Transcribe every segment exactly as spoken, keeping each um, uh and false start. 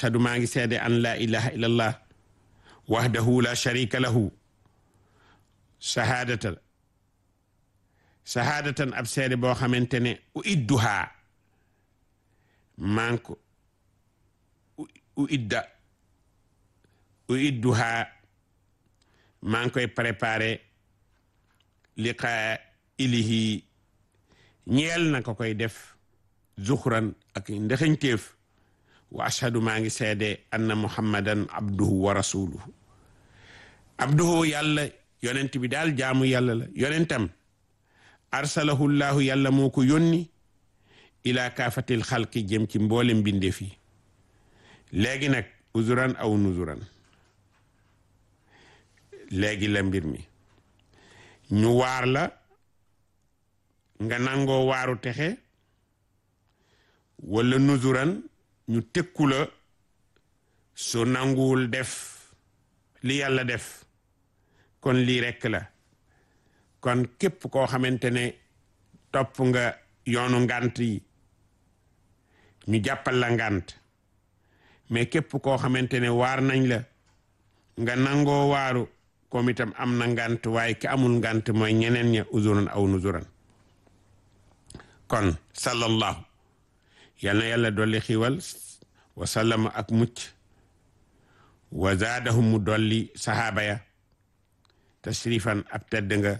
ashhadu maa ngi seede an la ilaha illallah wahdahu la sharika lahu shahadatan shahadatan ab seede boo xamante ne u idduhaa maa ngi ko u idda u idduhaa maa ngi koy préparé liqaa ilihi ñeel na ko koy def zuxran ak ndexeñteef wa ashhadu maa ngi seede anna muhammadan abduhu wa rasuluhu abduhu yàlla yonent bi daal jaamu yàlla la yonentam arsalahu llahu yàlla moo ko yónni ila kaafatil xalqi jëm ci mboolem mbindeef yi léegi nag uzuran aw nuzuran léegi la mbir mi ñu waar la nga nangoo waaru texe wala nuzuran ñu tekku la su nanguwul def li yàlla def kon lii rekk la kon képp koo xamante ne topp nga yoonu ngant yi ñu jàppal la ngant mais képp koo xamante ne waar nañ la nga nangoo waaru comme itam am na ngant waaye ki amul ngant mooy ñeneen ña uzuran aw nuzuran kon sallallahu yal na yàlla dolli xiiwal wa sallama ak mucc wa zaadahum mu dolli sahaaba ya tashrifan ab tedd nga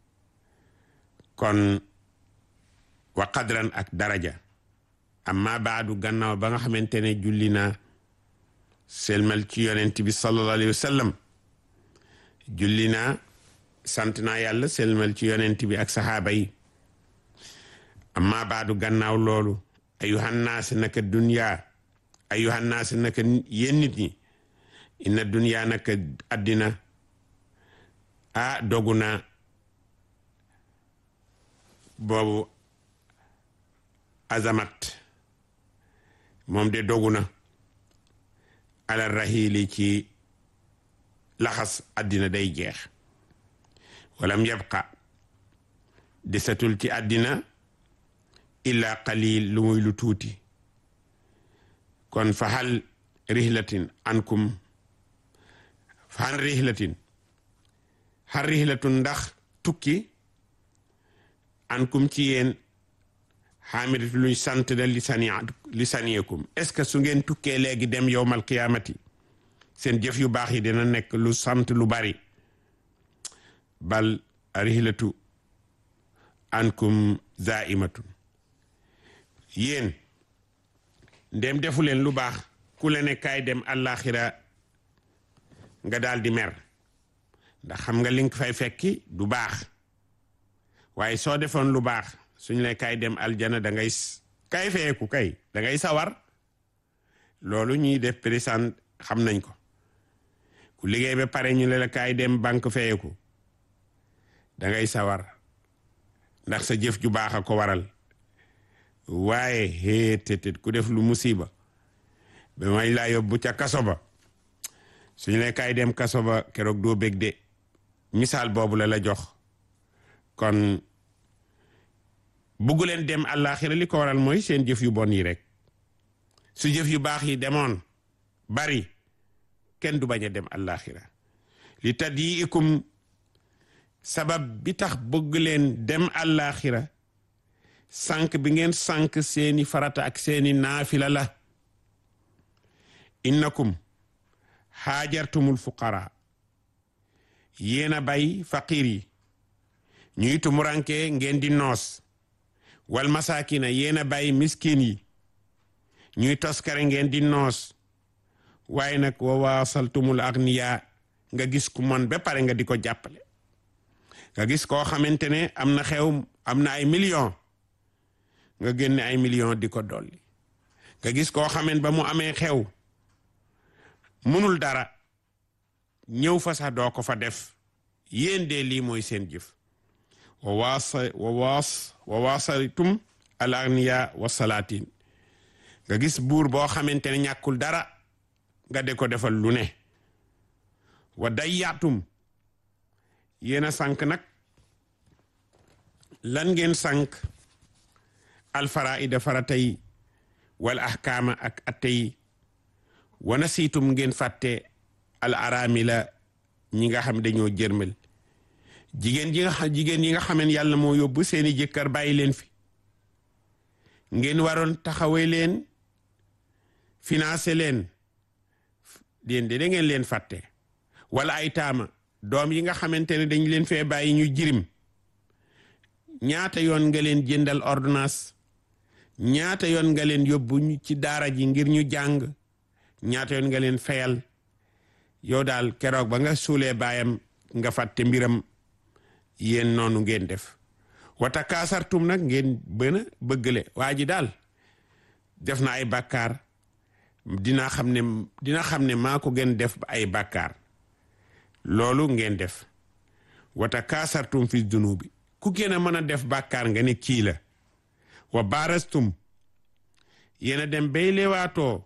kon wa qadran ak daraja amma baadu gannaaw ba nga xamante ne julli naa selmal ci yonent bi sallallahu alayhi wa sallam julli naa sant naa yàlla selmal ci yonent bi ak sahaaba yi amma baadu gannaaw loolu ayuhan naas naka dunya ayuhan naas naka yéen nit ñi inna dunya naka addina a dogu na boobu azamat moom de dogu na ala rahili ci laxas addina day jeex walam yabqa desatul ci addina illa qalil lu muy lu tuuti kon fa hal rihlatin ankum fa hal rihlatin hal rihlatun ndax tukki ankum ci yéen xaamidat luy sant da lisani lisaniyekum est-ce que su ngeen tukkee léegi dem yowmal qiyaamati seen jëf yu baax yi dina nekk lu sant lu bari bal rihlatu ankum zaimatun yéen ndem defu leen lu baax ku la ne kaay dem àllaaxira nga daal di mer ndax xam nga li nga fay fekki du baax waaye soo defoon lu baax suñ lay kaay dem aljana da ngay kaay feeku kay da ngay sawar loolu ñuy def présent xam nañ ko ku liggéey ba pare ñu ne la kaay dem banque feeku da ngay sawar ndax sa jëf ju baax a ko waral waaye héetétet ku def lu musiba ba may laa yóbbu ca kaso ba suñu lay kaay dem kaso ba keroog doo bég de misaal boobu la la jox kon buggu leen dem àllaaxira li ko waral mooy seen jëf yu bon yi rek su jëf yu baax yi demoon bari kenn du bañ a dem àllaaxira li tadyiikum sabab bi tax bëgg leen dem àllaaxira sànq bi ngeen sànq seeni farata ak seeni naafila la innakum haajartumul fuqara yéen a bay faqir yi ñuy tumuranke ngeen di noos wal masakina yéen a bay miskin yi ñuy toskare ngeen di noos waaye nag wa waasaltumul agniya nga gis ku mon ba pare nga di ko jàppale nga gis koo xamante ne am na xew am na ay million nga génne ay million di ko dolli nga gis koo xamante ba mu amee xew mënul dara ñëw fa sax doo ko fa def yéen de lii mooy seen jëf wa waasa wa waas wa waasaritum al agniya wa salaatin nga gis buur boo xamante ne ñàkkul dara nga de ko defal lu ne wa dayyaatum yéen a sànq nag lan ngeen sànq alfaraida farata yi wal ahkaama ak atte yi wa nasiitum ngeen fàtte al aramila ñi nga xam dañoo jërmel jigéen ji nga xam jigéen yi nga xameen yàlla moo yóbbu seeni jëkkër bàyyi leen fi ngeen waroon taxawee leen financé leen déen de da ngeen leen fàtte wala ay taama doom yi nga xamante ne dañ leen fee bàyyi ñu jirim ñaata yoon nga leen jëndal ordonnance ñaata yoon nga leen yóbbu ci daara ji ngir ñu jàng ñaata yoon nga leen fayal yow daal keroog ba nga suulee baayam nga fàtte mbiram yéen noonu ngeen def wata kaasartum nag ngeen bëna bëggale waa ji daal def na ay bàkkaar dina xam ne dina xam ne maa ko gën def ay bàkkaar loolu ngeen def wata kaasartum fi dunubi ku gën a mën a def bàkkaar nga ne kii la wa baarastum yéen a dem bay leewaatoo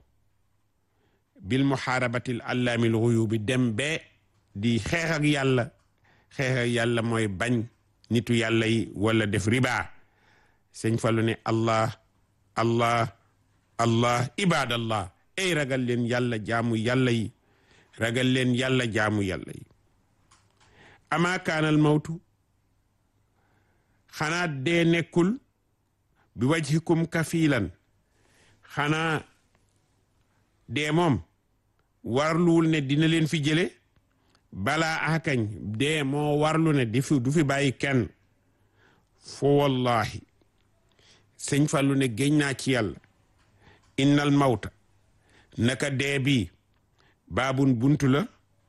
bil muhaarabatil allaamil ghuyubi dem be di xeex ak yàlla xeex ak yàlla mooy bañ nitu yàlla yi wala def riba sëñ Fallu ne allah allah allah ibadallah ey ragal leen yàlla jaamu yàlla yi ragal leen yàlla jaamu yàlla yi ama kaanal mawtu xanaa dee nekkul bi wajhikum kafiilan xanaa dee moom warluwul ne dina leen fi jële balaa akañ dee moo warlu ne di fi du fi bàyyi kenn fo wallahi sëñ Fallu ne géñ naa ci yàlla innal mawta naka dee bi baabun buntu la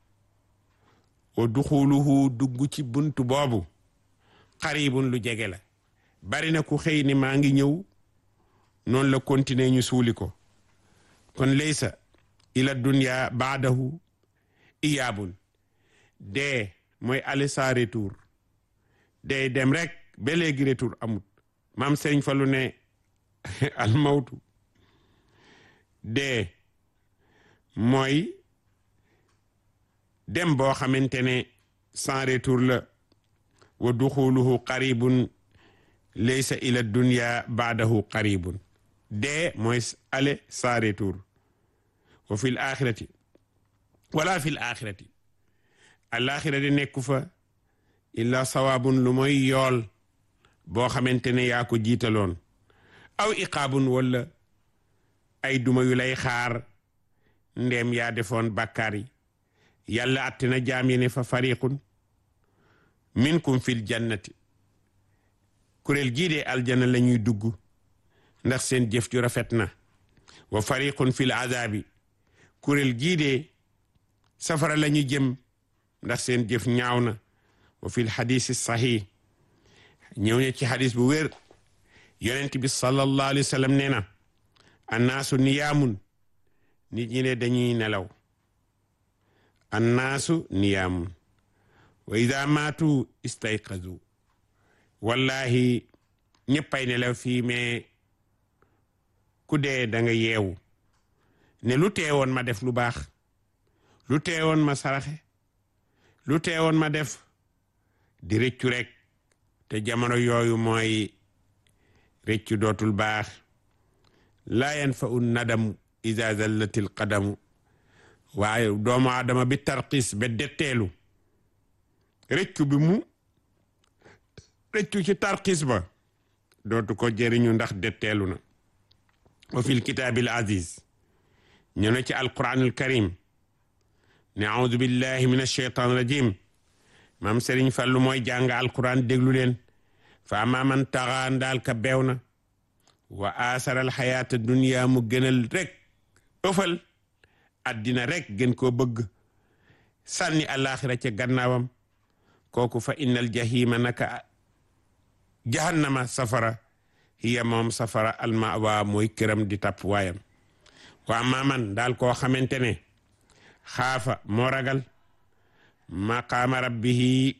wa duxuluhu dugg ci buntu boobu xaribun lu jege la bari na ku xëy ni maa ngi ñëw noonu la continuer ñu suuli ko kon laysa ila dunya baadahu iyaabun dee mooy aller sans retour dee dem rek ba léegi retour amut maam Sëriñ Fallu ne al mawtu dee mooy dem boo xamante ne sans retour la wa duxuluhu qaribun laysa ila dunya baadahu qaribun dee mooy aller sans retour wa fil axirati wala fil axirati alaxira di nekku fa illa sawaabun lu mooy yool boo xamante ne yaa ko jiitaloon aw iqaabun wala ay duma yu lay xaar ndeem yaa defoon bàkkaar yi yàlla atte na jaam yi ne fa fariqun minkum fil jannati kuréel gii de aljana la ñuy dugg ndax seen jëf ju rafet na wa fariqun fil azabi kuréel gii de safara la ñu jëm ndax seen jëf ñaaw na wa fil xadisi sahih ñëw ne ci xadis bu wér yonent bi sallallahu alayhi wa sallam nee na annaasu niyaamun nit ñi ne dañuy nelaw annaasu niyaamun wa ida maatu istayqazu wallahi ñëppay nelaw fii mais ku dee da nga yeewu ne lu teewoon ma def lu baax lu teewoon ma saraxe lu teewoon ma def di rëccu rek te jamono yooyu mooy rëccu dootul baax laa yanfa'u nadamu iza zallatil qadamu waaye doomu aadama bi tarxiis ba detteelu rëccu bi mu rëccu ci tarxiis ba dootu ko jëriñu ndax detteelu na wa fil kitaabil aziz ñu ne ci alquranul karim ne a'udhu billahi minash shaitanir rajim maam Sëriñ Fallu mooy jàng alquran déglu leen fa ama man taxa ndaal ka beew na wa asaral xayaata dunya mu gënal rek ëfal addina rek gën koo bëgg sànni alaxira ca gannaawam kooku fa innal jahima naka jahannama safara hiya moom safara almawa mooy këram di tapp waayam waa maaman daal koo xamante ne xaafa moo ragal maqaama rabbihi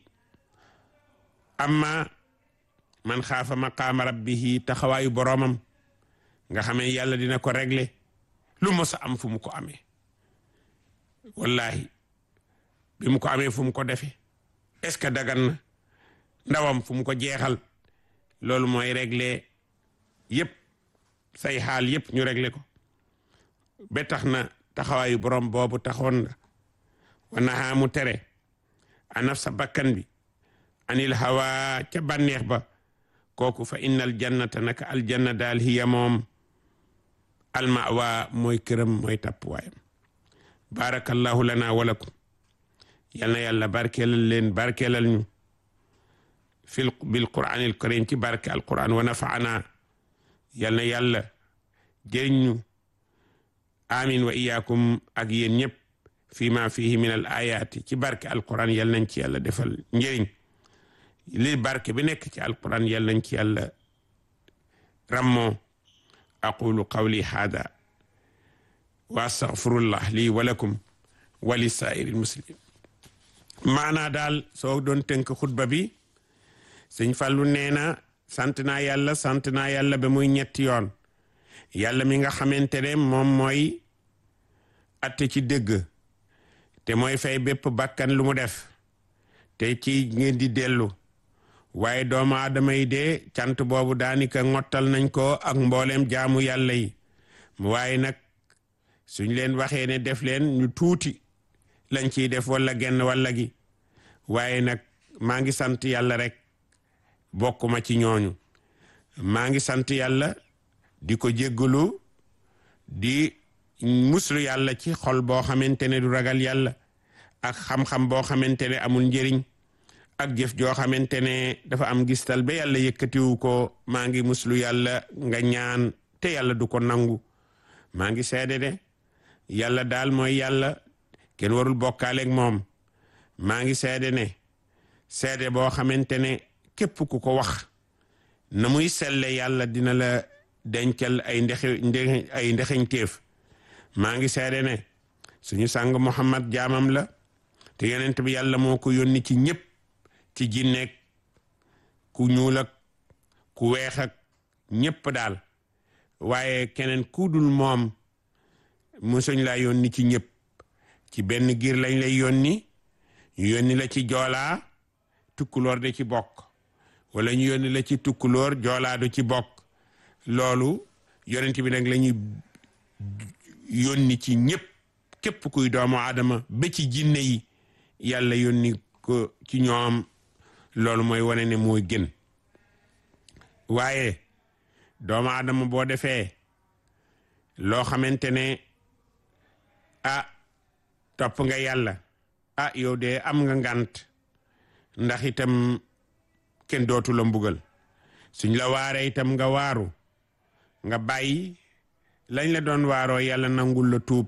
amma man xaafa maqaama rabbihi taxawaayu boroomam nga xamee yàlla dina ko régler lu mos a am fu mu ko amee wallahi bi mu ko amee fu mu ko defee est-ce que dagan na ndawam fu mu ko jeexal loolu mooy régler yépp say xaal yépp ñu régler ko ba tax na taxawaayu borom boobu taxoon na wa nahaa mu tere a naf sa bakkan bi anil hawa ca bànneex ba kooku fa innal jannata naka aljanna daal hiya moom almawa mooy këram mooy tappuwaayam barakallahu lana walakum yal na yàlla barkeelal leen barkeelal ñu fil bil qur'anil karim ci barke alquran wa nafaana yal na yàlla jëriñ ñu amin wa iyaakum ak yéen ñëpp fi ma fihi min al ayaati ci barke alquran yal nañ ci yàlla defal njëriñ li barke bi nekk ci alquran yal nañ ci yàlla rammoo aqulu qawli hada wa astaghfirullah lii wa lakum wa li saa'iril muslimin maanaa daal soo doon tënk xutba bi sëñ Fallu nee na sant naa yàlla sant naa yàlla ba muy ñetti yoon yàlla mi nga xamante ne moom mooy atte ci dëgg te mooy fay bépp bakkan lu mu def te ci ngeen di dellu waaye doomu aadama yi de cant boobu daanaka ngottal nañ ko ak mbooleem jaamu yàlla yi waaye nag suñ leen waxee ne def leen ñu tuuti lañ ciy def wala genn walla gi waaye nag maa ngi sant yàlla rek bokkuma ci ñooñu maa ngi sant yàlla di ko jéggalu di muslu yàlla ci xol boo xamante ne du ragal yàlla ak xam-xam boo xamante ne amul njëriñ ak jëf joo xamante ne dafa am gistal ba yàlla yëkkatiwu ko maa ngi muslu yàlla nga ñaan te yàlla du ko nangu maa ngi seede de yàlla daal mooy yàlla kenn warul bokkaaleeg moom maa ngi seede ne seede boo xamante ne képp ku ko wax na muy selle yàlla dina la dencal ay ndexe ay ndexeñteef maa ngi seede ne suñu sàng Muhammad jaamam la te yonent bi yàlla moo ko yónni ci ñëpp ci jinneeg ku ñuul ak ku weex ak ñëpp daal waaye keneen ku dul moom musuñ laa yónni ci ñëpp ci benn giir lañ lay yónni ñu yónni la ci joolaa tukkulóor de ci bokk wala ñu yónni la ci tukkulóor joolaa du ci bokk loolu yonent bi nag la ñuy yónni ci ñëpp képp kuy doomu aadama ba ci jinne yi yàlla yónni ko ci ñoom loolu mooy wane ne mooy gën waaye doomu aadama boo defee loo xamante ne ah topp nga yàlla ah yow de am nga ngant ndax itam kenn dootu la mbugal suñ la waaree itam nga waaru nga bàyyi lañ la doon waaroo yàlla nangul la tuub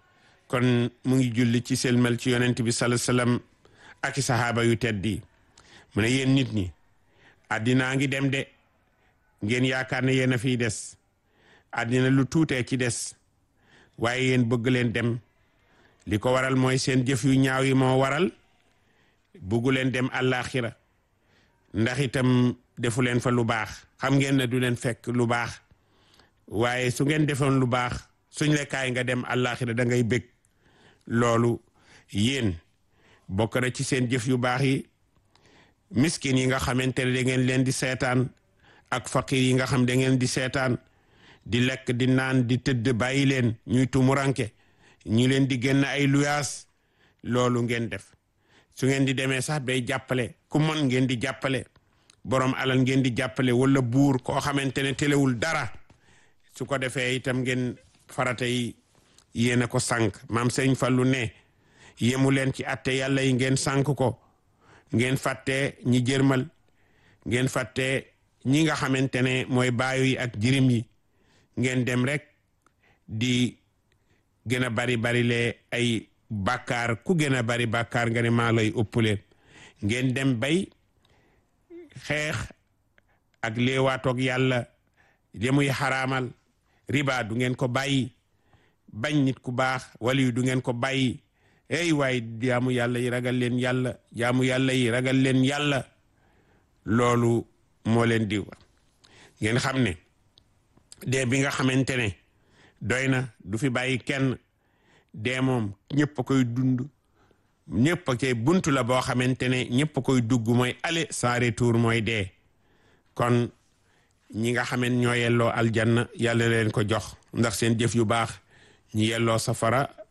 kon mu ngi julli ci selmal ci yonent bi sallallahu alayhi wasallam ak i sahaaba yu teddi mu ne yéen nit ñi addinaa ngi dem de ngeen yaakaar ne yéen a fiy des addina lu tuutee ci des waaye yéen bëgg leen dem li ko waral mooy seen jëf yu ñaaw yi moo waral bëggu leen dem àllaaxira ndax itam defu leen fa lu baax xam ngeen ne du leen fekk lu baax waaye su ngeen defoon lu baax suñ le kaay nga dem àllaaxira da ngay bëgg loolu yéen bokk na ci seen jëf yu baax yi miskin yi nga xamante ne da ngeen leen di seetaan ak faqir yi nga xam da ngeen di seetaan di lekk di naan di tëdd bàyyi leen ñuy tumuranke ñu leen di génn ay luyaas loolu ngeen def su ngeen di demee sax bay jàppale ku mën ngeen di jàppale borom alal ngeen di jàppale wala buur koo xamante ne telewul dara su ko defee itam ngeen farata yi yéen a ko sànq maam Sëñ Fallu ne yemu leen ci atte yàlla yi ngeen sànq ko ngeen fàtte ñi jërmal ngeen fàtte ñi nga xamante ne mooy baayu yi ak jirim yi ngeen dem rek di gën a bari bari lee ay bàkkaar ku gën a bari bàkkaar nga ne maa lay ëppleen ngeen dem bay xeex ak léewaatoog yàlla demuy xaraamal riba du ngeen ko bàyyi bañ nit ku baax wala yu du ngeen ko bàyyi ey waay jaamu yàlla yi ragal leen yàlla jaamu yàlla yi ragal leen yàlla loolu moo leen di wax ngeen xam ne dee bi nga xamante ne doy na du fi bàyyi kenn dee moom ñëpp a koy dund ñëpp a koy buntu la boo xamante ne ñëpp a koy dugg mooy aller sans retour mooy dee kon ñi nga xaman ñoo yelloo aljanna yàlla leen ko jox ndax seen jëf yu baax ñi yelloo safara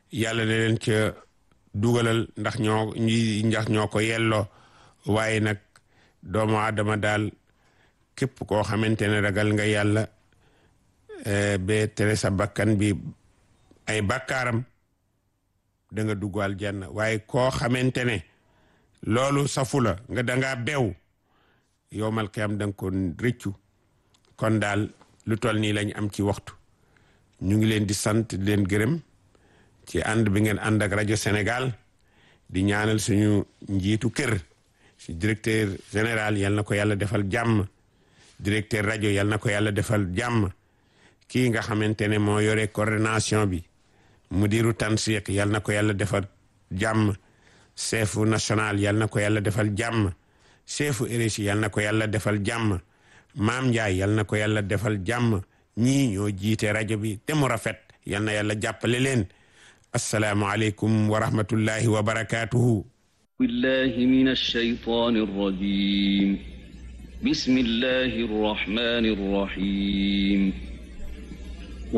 yàlla ne leen ca dugalal ndax ñoo ñi ndax ñoo ko yelloo waaye nag doomu aadama daal képp koo xamante ne ragal nga yàlla ba tere sa bakkan bi ay bakkaaram da nga dugg aljanna waaye koo xamante ne loolu safu la nga dangaa bew yowmal qiyam da nga ko rëccu kon daal lu toll nii lañ am ci waxtu ñu ngi leen di sant di leen gërëm ci ànd bi ngeen ànd ak rajo Sénégal di ñaanal suñu njiitu kër si directeur général yal na ko yàlla defal jàmm directeur rajo yal na ko yàlla defal jàmm kii nga xamante ne moo yore coordination bi mudiru tansiq yal na ko yàlla defal jàmm chefu national yal na ko yàlla defal jàmm chefu R S I yal na ko yàlla defal jàmm maam Ndiaye yal na ko yàlla defal jàmm ñii ñoo jiite rajo bi te mu rafet yal na yàlla jàppale leen assalaamu aleykum wa rahmatullahi wa barakatuhu billahi minash shaytanir rajim bismillahir rahmanir rahim